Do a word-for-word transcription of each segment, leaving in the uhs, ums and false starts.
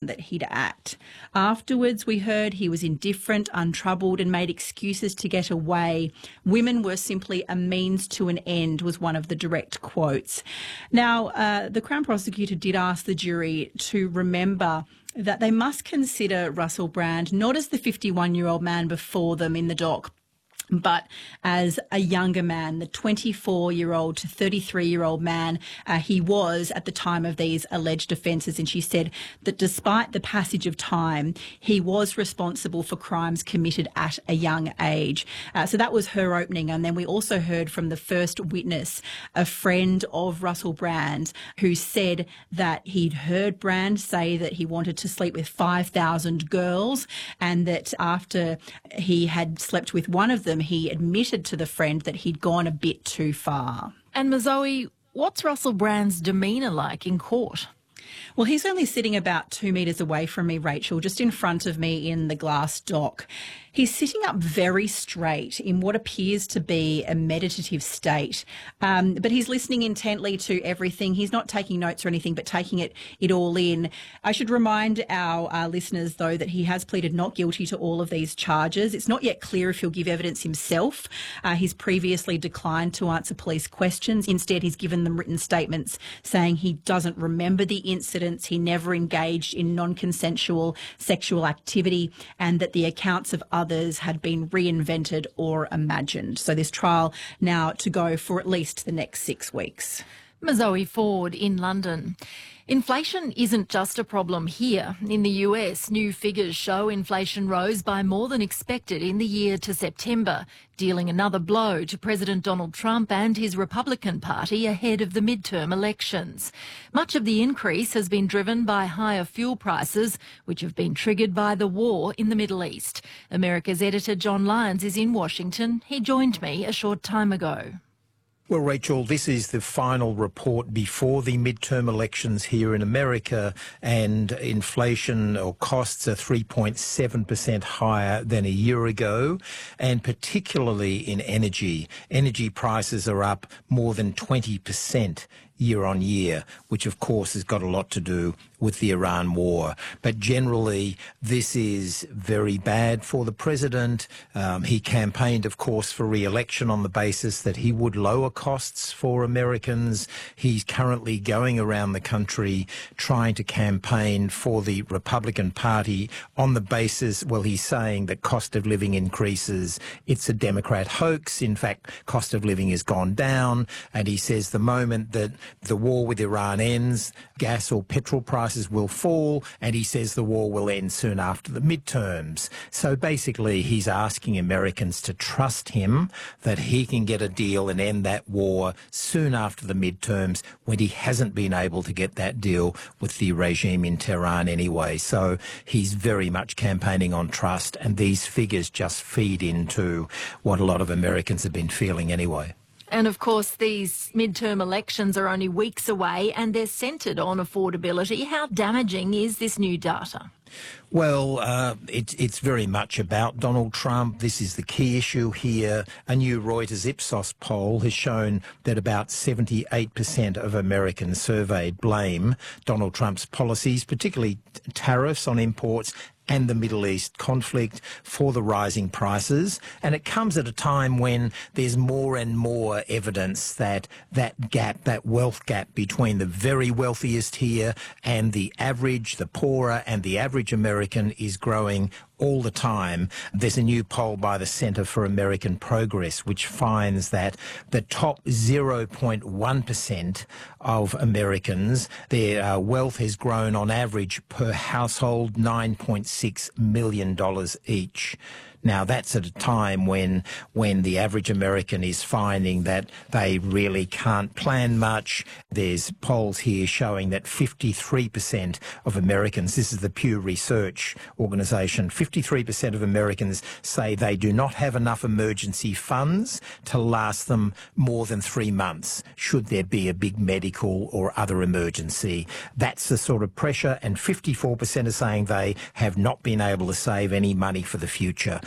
that he'd act. Afterwards, we heard he was indifferent, untroubled, and made excuses to get away. Women were simply a means to an end, was one of the direct quotes. Now, uh, the Crown Prosecutor did ask the jury to remember that they must consider Russell Brand not as the fifty-one-year-old man before them in the dock, but as a younger man, the twenty-four-year-old to thirty-three-year-old man uh, he was at the time of these alleged offences. And she said that despite the passage of time, he was responsible for crimes committed at a young age. Uh, so that was her opening. And then we also heard from the first witness, a friend of Russell Brand, who said that he'd heard Brand say that he wanted to sleep with five thousand girls, and that after he had slept with one of them, he admitted to the friend that he'd gone a bit too far. And Mazoe, what's Russell Brand's demeanour like in court? Well, he's only sitting about two metres away from me, Rachel, just in front of me in the glass dock. He's sitting up very straight in what appears to be a meditative state, um, but he's listening intently to everything. He's not taking notes or anything, but taking it, it all in. I should remind our uh, listeners, though, that he has pleaded not guilty to all of these charges. It's not yet clear if he'll give evidence himself. Uh, he's previously declined to answer police questions. Instead, he's given them written statements saying he doesn't remember the incidents, he never engaged in non-consensual sexual activity, and that the accounts of others had been reinvented or imagined. So this trial now to go for at least the next six weeks. Mazoe Ford in London. Inflation isn't just a problem here. In the U S, new figures show inflation rose by more than expected in the year to September, dealing another blow to President Donald Trump and his Republican Party ahead of the midterm elections. Much of the increase has been driven by higher fuel prices, which have been triggered by the war in the Middle East. America's editor John Lyons is in Washington. He joined me a short time ago. Well, Rachel, this is the final report before the midterm elections here in America, and inflation or costs are three point seven percent higher than a year ago, and particularly in energy. Energy prices are up more than twenty percent year on year, which of course has got a lot to do with the Iran war. But generally, this is very bad for the president. Um, he campaigned, of course, for re-election on the basis that he would lower costs for Americans. He's currently going around the country trying to campaign for the Republican Party on the basis, well, he's saying that cost of living increases. It's a Democrat hoax. In fact, cost of living has gone down. And he says the moment that the war with Iran ends, gas or petrol prices will fall, and he says the war will end soon after the midterms. So basically, he's asking Americans to trust him that he can get a deal and end that war soon after the midterms, when he hasn't been able to get that deal with the regime in Tehran anyway. So he's very much campaigning on trust, and these figures just feed into what a lot of Americans have been feeling anyway. And of course, these midterm elections are only weeks away and they're centred on affordability. How damaging is this new data? Well, uh, it, it's very much about Donald Trump. This is the key issue here. A new Reuters Ipsos poll has shown that about seventy-eight percent of Americans surveyed blame Donald Trump's policies, particularly tariffs on imports and the Middle East conflict, for the rising prices. And it comes at a time when there's more and more evidence that that gap, that wealth gap between the very wealthiest here and the average, the poorer and the average American is growing all the time. There's a new poll by the Centre for American Progress which finds that the top zero point one percent of Americans, their uh, wealth has grown on average per household nine point six million dollars each. Now, that's at a time when when the average American is finding that they really can't plan much. There's polls here showing that fifty-three percent of Americans, this is the Pew Research organisation, fifty-three percent of Americans say they do not have enough emergency funds to last them more than three months, should there be a big medical or other emergency. That's the sort of pressure, and fifty-four percent are saying they have not been able to save any money for the future.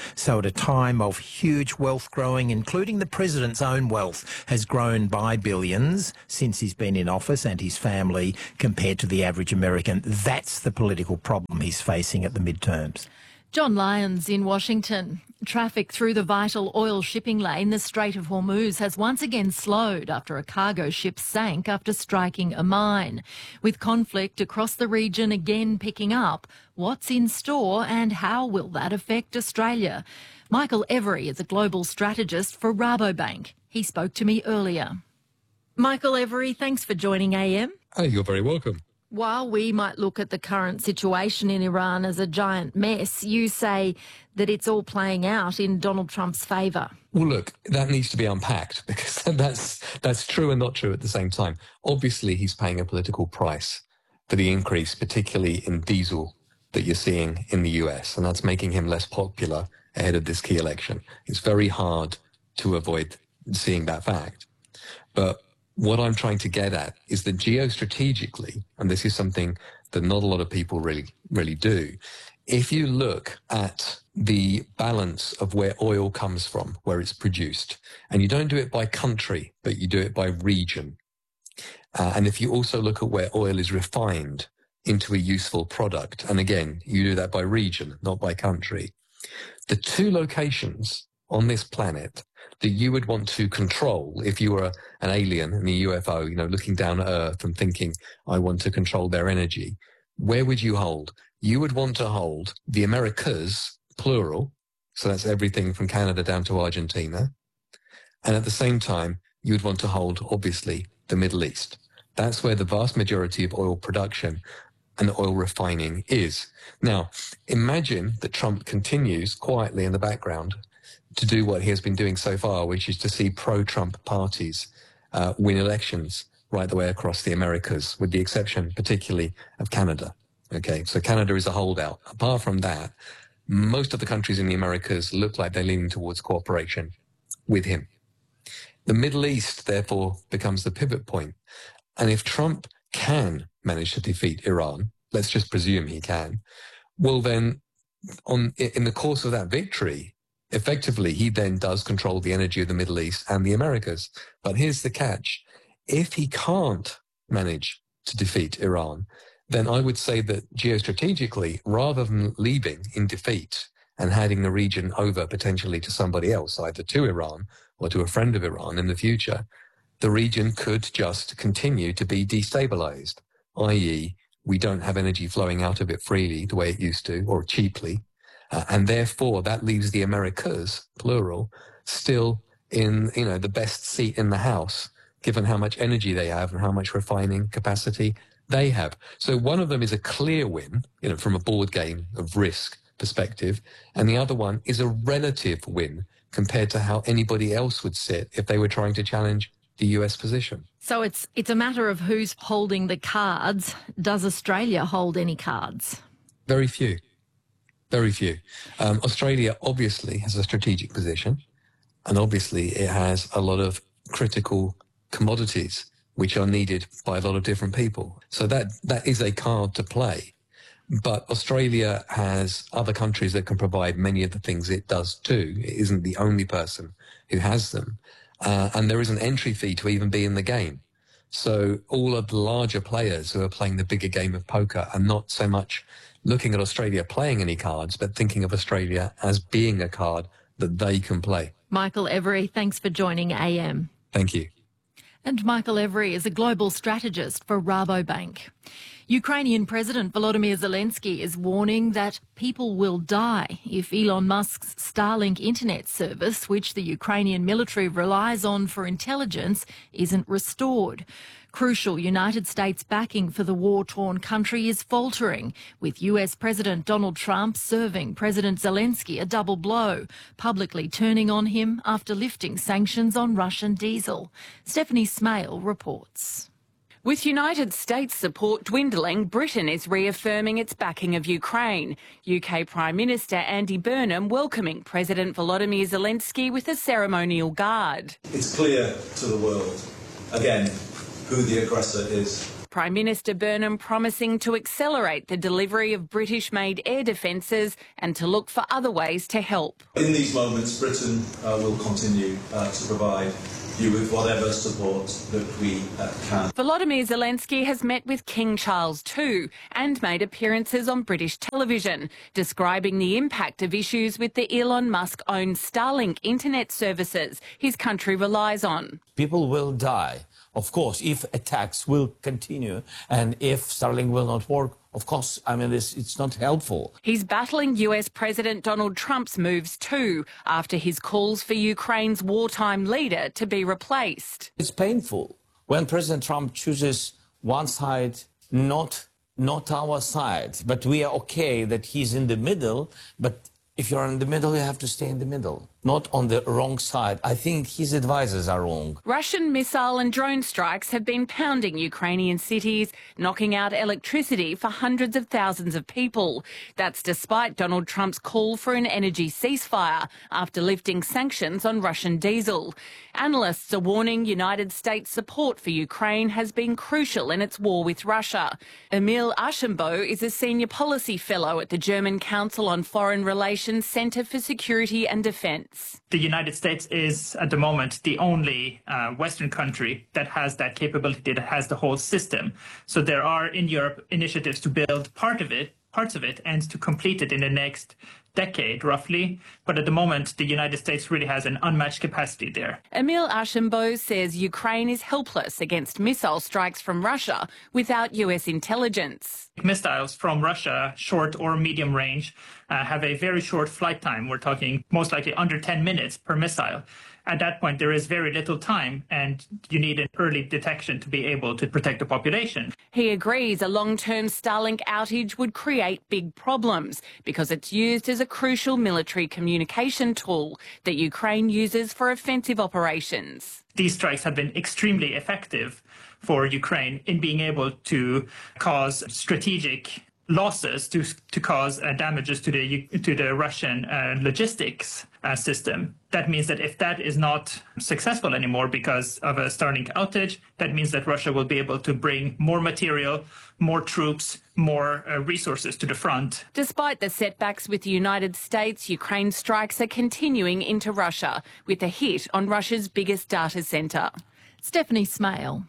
So at a time of huge wealth growing, including the president's own wealth has grown by billions since he's been in office, and his family, compared to the average American, that's the political problem he's facing at the midterms. John Lyons in Washington. Traffic through the vital oil shipping lane, the Strait of Hormuz, has once again slowed after a cargo ship sank after striking a mine. With conflict across the region again picking up, what's in store and how will that affect Australia? Michael Every is a global strategist for Rabobank. He spoke to me earlier. Michael Every, thanks for joining A M. Oh, you're very welcome. While we might look at the current situation in Iran as a giant mess, you say that it's all playing out in Donald Trump's favour. Well, look, that needs to be unpacked because that's that's true and not true at the same time. Obviously, he's paying a political price for the increase, particularly in diesel, that you're seeing in the U S, and that's making him less popular ahead of this key election. It's very hard to avoid seeing that fact. But what I'm trying to get at is that geostrategically, and this is something that not a lot of people really, really do, if you look at the balance of where oil comes from, where it's produced, and you don't do it by country, but you do it by region, uh, and if you also look at where oil is refined into a useful product, and again, you do that by region, not by country, the two locations on this planet that you would want to control if you were an alien in a U F O, you know, looking down at Earth and thinking, I want to control their energy, where would you hold? You would want to hold the Americas, plural, so that's everything from Canada down to Argentina. And at the same time, you would want to hold, obviously, the Middle East. That's where the vast majority of oil production and oil refining is. Now, imagine that Trump continues quietly in the background to do what he has been doing so far, which is to see pro-Trump parties uh, win elections right the way across the Americas, with the exception particularly of Canada. Okay, so Canada is a holdout. Apart from that, most of the countries in the Americas look like they're leaning towards cooperation with him. The Middle East, therefore, becomes the pivot point. And if Trump can manage to defeat Iran, let's just presume he can, well then, on in the course of that victory, effectively, he then does control the energy of the Middle East and the Americas. But here's the catch. If he can't manage to defeat Iran, then I would say that geostrategically, rather than leaving in defeat and handing the region over potentially to somebody else, either to Iran or to a friend of Iran in the future, the region could just continue to be destabilized, that is, we don't have energy flowing out of it freely the way it used to, or cheaply. Uh, and therefore, that leaves the Americas, plural, still in, you know, the best seat in the house, given how much energy they have and how much refining capacity they have. So one of them is a clear win, you know, from a board game of risk perspective, and the other one is a relative win compared to how anybody else would sit if they were trying to challenge the U S position. So it's it's a matter of who's holding the cards. Does Australia hold any cards? Very few. Very few. Um, Australia obviously has a strategic position, and obviously it has a lot of critical commodities which are needed by a lot of different people. So that that is a card to play. But Australia has other countries that can provide many of the things it does too. It isn't the only person who has them. Uh, and there is an entry fee to even be in the game. So all of the larger players who are playing the bigger game of poker are not so much looking at Australia playing any cards, but thinking of Australia as being a card that they can play. Michael Every, thanks for joining A M. Thank you. And Michael Every is a global strategist for Rabobank. Ukrainian President Volodymyr Zelensky is warning that people will die if Elon Musk's Starlink internet service, which the Ukrainian military relies on for intelligence, isn't restored. Crucial United States backing for the war-torn country is faltering, with U S President Donald Trump serving President Zelensky a double blow, publicly turning on him after lifting sanctions on Russian diesel. Stephanie Smale reports. With United States support dwindling, Britain is reaffirming its backing of Ukraine. U K Prime Minister Andy Burnham welcoming President Volodymyr Zelensky with a ceremonial guard. It's clear to the world, again, who the aggressor is. with Prime Minister Burnham promising to accelerate the delivery of British-made air defences and to look for other ways to help. In these moments, Britain uh, will continue uh, to provide you with whatever support that we uh, can. Volodymyr Zelensky has met with King Charles the Second and made appearances on British television, describing the impact of issues with the Elon Musk-owned Starlink internet services his country relies on. People will die, of course, if attacks will continue and if Starlink will not work. Of course, I mean, this, it's not helpful. He's battling U S President Donald Trump's moves too, after his calls for Ukraine's wartime leader to be replaced. It's painful when President Trump chooses one side, not, not our side. But we are okay that he's in the middle, but if you're in the middle, you have to stay in the middle, not on the wrong side. I think his advisors are wrong. Russian missile and drone strikes have been pounding Ukrainian cities, knocking out electricity for hundreds of thousands of people. That's despite Donald Trump's call for an energy ceasefire after lifting sanctions on Russian diesel. Analysts are warning United States support for Ukraine has been crucial in its war with Russia. Emil Archambault is a senior policy fellow at the German Council on Foreign Relations Centre for Security and Defence. The United States is, at the moment, the only uh, Western country that has that capability, that has the whole system. So there are in Europe initiatives to build part of it, parts of it, and to complete it in the next decade, roughly. But at the moment, the United States really has an unmatched capacity there. Emil Archambault says Ukraine is helpless against missile strikes from Russia without U S intelligence. Missiles from Russia, short or medium range, uh, have a very short flight time. We're talking most likely under ten minutes per missile. At that point, there is very little time, and you need an early detection to be able to protect the population. He agrees a long-term Starlink outage would create big problems because it's used as a crucial military communication tool that Ukraine uses for offensive operations. These strikes have been extremely effective for Ukraine in being able to cause strategic losses, to to cause uh, damages to the to the Russian uh, logistics uh, system. That means that if that is not successful anymore because of a Starlink outage, that means that Russia will be able to bring more material, more troops, more uh, resources to the front. Despite the setbacks with the United States, Ukraine's strikes are continuing into Russia with a hit on Russia's biggest data centre. Stephanie Smale.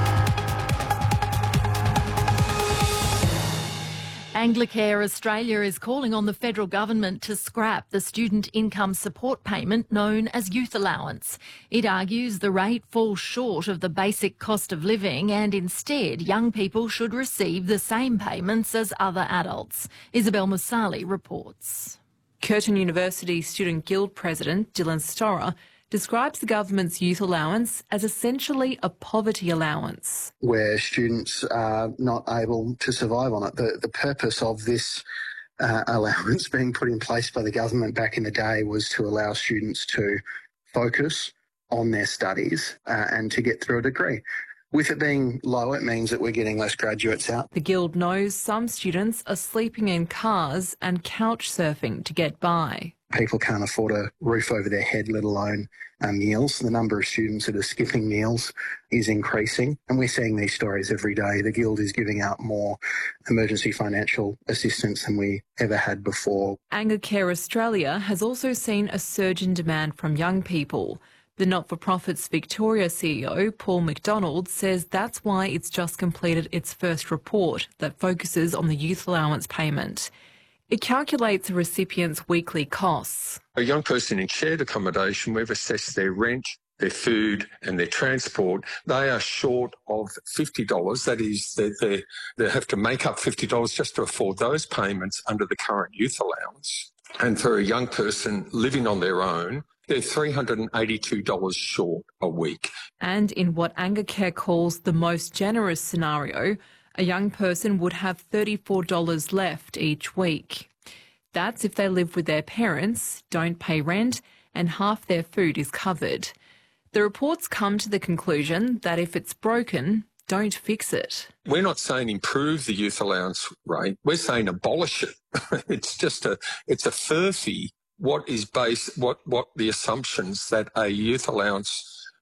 Anglicare Australia is calling on the federal government to scrap the student income support payment known as youth allowance. It argues the rate falls short of the basic cost of living and instead young people should receive the same payments as other adults. Isabel Musali reports. Curtin University Student Guild President Dylan Storer describes the government's youth allowance as essentially a poverty allowance. Where students are not able to survive on it. The, the purpose of this uh, allowance being put in place by the government back in the day was to allow students to focus on their studies uh, and to get through a degree. With it being low, it means that we're getting less graduates out. The Guild knows some students are sleeping in cars and couch surfing to get by. People can't afford a roof over their head, let alone uh, meals. The number of students that are skipping meals is increasing, and we're seeing these stories every day. The Guild is giving out more emergency financial assistance than we ever had before. Anglicare Australia has also seen a surge in demand from young people. The not-for-profit's Victoria C E O, Paul McDonald, says that's why it's just completed its first report that focuses on the youth allowance payment. It calculates a recipient's weekly costs. A young person in shared accommodation, we've assessed their rent, their food and their transport. They are short of fifty dollars. That is, they, they, they have to make up fifty dollars just to afford those payments under the current youth allowance. And for a young person living on their own, they're three hundred eighty-two dollars short a week. And in what Anglicare calls the most generous scenario, a young person would have thirty-four dollars left each week. That's if they live with their parents, don't pay rent, and half their food is covered. The reports come to the conclusion that if it's broken, don't fix it. We're not saying improve the youth allowance rate. We're saying abolish it. It's just a, it's a furphy what is based, what, what the assumptions that a youth allowance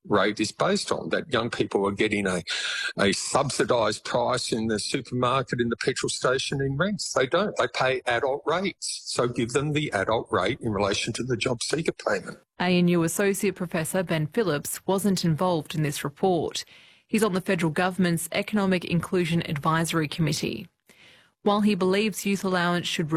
rate is based on, that young people are getting a, a subsidised price in the supermarket, in the petrol station, in rents. They don't. They pay adult rates. So give them the adult rate in relation to the job seeker payment. A N U Associate Professor Ben Phillips wasn't involved in this report. He's on the federal government's Economic Inclusion Advisory Committee. While he believes youth allowance should